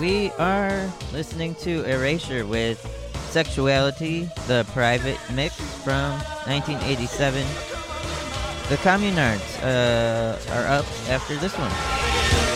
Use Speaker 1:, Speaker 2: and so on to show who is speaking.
Speaker 1: We are listening to Erasure with Sexuality, the Private Mix from 1987. The Communards are up after this one.